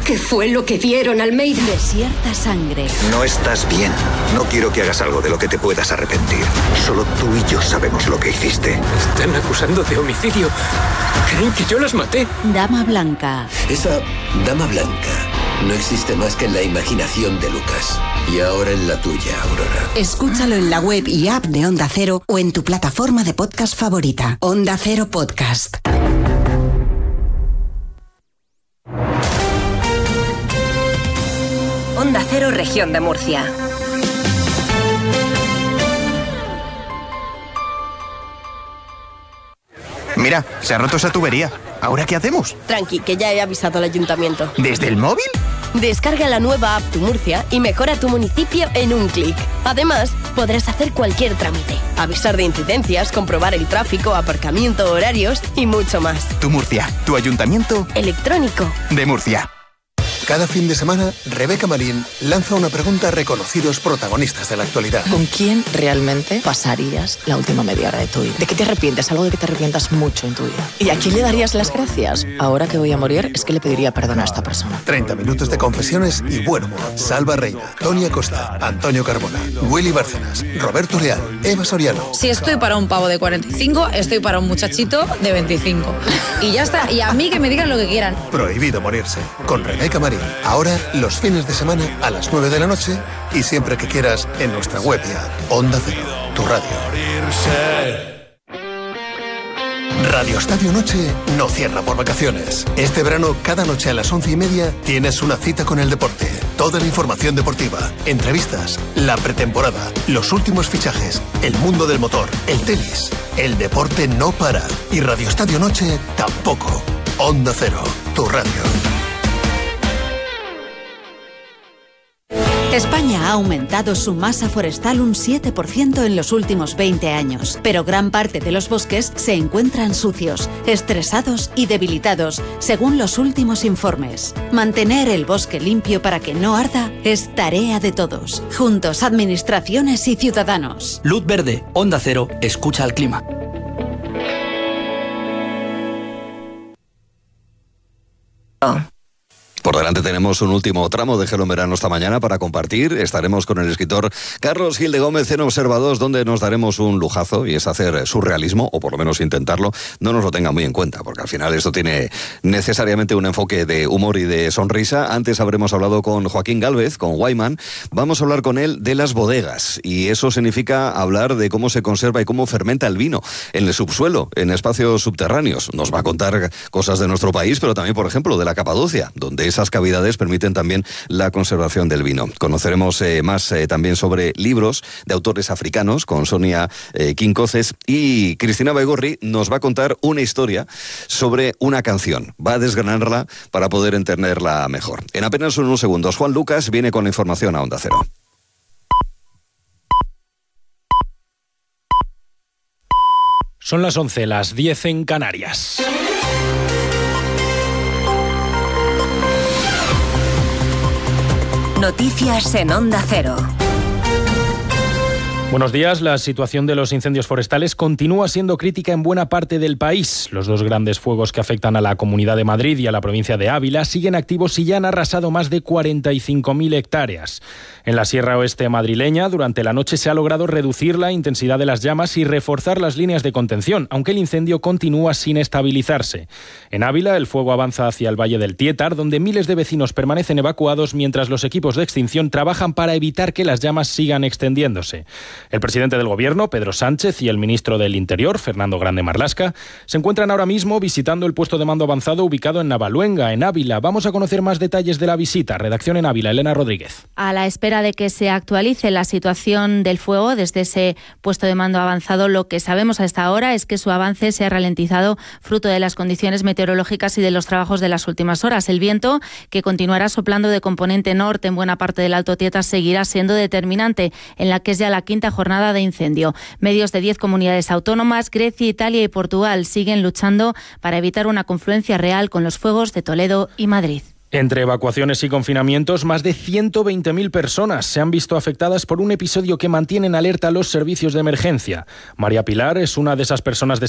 ¿Qué fue lo que vieron, Almeida? Desierta sangre. No estás bien. No quiero que hagas algo de lo que te puedas arrepentir. Solo tú y yo sabemos lo que hiciste. Están acusando de homicidio. Creen que yo las maté. Dama Blanca. Esa Dama Blanca no existe más que en la imaginación de Lucas. Y ahora en la tuya, Aurora. Escúchalo en la web y app de Onda Cero o en tu plataforma de podcast favorita. Onda Cero Podcast. Onda Cero, Región de Murcia. Mira, se ha roto esa tubería. ¿Ahora qué hacemos? Tranqui, que ya he avisado al ayuntamiento. ¿Desde el móvil? Descarga la nueva app Tu Murcia y mejora tu municipio en un clic. Además, podrás hacer cualquier trámite, avisar de incidencias, comprobar el tráfico, aparcamiento, horarios y mucho más. Tu Murcia, tu ayuntamiento electrónico de Murcia. Cada fin de semana, Rebeca Marín lanza una pregunta a reconocidos protagonistas de la actualidad. ¿Con quién realmente pasarías la última media hora de tu vida? ¿De qué te arrepientes? Algo de que te arrepientas mucho en tu vida. ¿Y a quién le darías las gracias? Ahora que voy a morir, es que le pediría perdón a esta persona. 30 minutos de confesiones y buen humor. Salva Reina, Tony Acosta, Antonio Carbona, Willy Bárcenas, Roberto Leal, Eva Soriano. Si estoy para un pavo de 45, estoy para un muchachito de 25. Y ya está. Y a mí que me digan lo que quieran. Prohibido morirse. Con Rebeca Marín. Ahora, los fines de semana a las 9 de la noche y siempre que quieras en nuestra web y app. Onda Cero, tu radio. Radio Estadio Noche no cierra por vacaciones. Este verano, cada noche a las 11:30, tienes una cita con el deporte. Toda la información deportiva, entrevistas, la pretemporada, los últimos fichajes, el mundo del motor, el tenis. El deporte no para. Y Radio Estadio Noche tampoco. Onda Cero, tu radio. España ha aumentado su masa forestal un 7% en los últimos 20 años, pero gran parte de los bosques se encuentran sucios, estresados y debilitados, según los últimos informes. Mantener el bosque limpio para que no arda es tarea de todos, juntos administraciones y ciudadanos. Luz verde, Onda Cero, escucha al clima. Por delante tenemos un último tramo de Gelo en Verano esta mañana para compartir. Estaremos con el escritor Carlos Gil de Gómez en Observados, donde nos daremos un lujazo y es hacer surrealismo, o por lo menos intentarlo. No nos lo tengan muy en cuenta, porque al final esto tiene necesariamente un enfoque de humor y de sonrisa. Antes habremos hablado con Joaquín Gálvez, con Wyman. Vamos a hablar con él de las bodegas, y eso significa hablar de cómo se conserva y cómo fermenta el vino en el subsuelo, en espacios subterráneos. Nos va a contar cosas de nuestro país, pero también, por ejemplo, de la Capadocia, donde esas cavidades permiten también la conservación del vino. Conoceremos más también sobre libros de autores africanos con Sonia Quincoces, y Cristina Baigorri nos va a contar una historia sobre una canción. Va a desgranarla para poder entenderla mejor. En apenas unos segundos, Juan Lucas viene con la información a Onda Cero. Son las 11, las 10 en Canarias. Noticias en Onda Cero. Buenos días. La situación de los incendios forestales continúa siendo crítica en buena parte del país. Los dos grandes fuegos que afectan a la Comunidad de Madrid y a la provincia de Ávila siguen activos y ya han arrasado más de 45.000 hectáreas. En la Sierra Oeste madrileña, durante la noche se ha logrado reducir la intensidad de las llamas y reforzar las líneas de contención, aunque el incendio continúa sin estabilizarse. En Ávila, el fuego avanza hacia el Valle del Tietar, donde miles de vecinos permanecen evacuados mientras los equipos de extinción trabajan para evitar que las llamas sigan extendiéndose. El presidente del Gobierno, Pedro Sánchez, y el ministro del Interior, Fernando Grande Marlaska, se encuentran ahora mismo visitando el puesto de mando avanzado ubicado en Navaluenga, en Ávila. Vamos a conocer más detalles de la visita. Redacción en Ávila, Elena Rodríguez. A la espera de que se actualice la situación del fuego desde ese puesto de mando avanzado, lo que sabemos hasta ahora es que su avance se ha ralentizado fruto de las condiciones meteorológicas y de los trabajos de las últimas horas. El viento, que continuará soplando de componente norte en buena parte del Alto Tietar, seguirá siendo determinante en la que es ya la quinta jornada de incendio. Medios de 10 comunidades autónomas, Grecia, Italia y Portugal siguen luchando para evitar una confluencia real con los fuegos de Toledo y Madrid. Entre evacuaciones y confinamientos, más de 120.000 personas se han visto afectadas por un episodio que mantiene en alerta a los servicios de emergencia. María Pilar es una de esas personas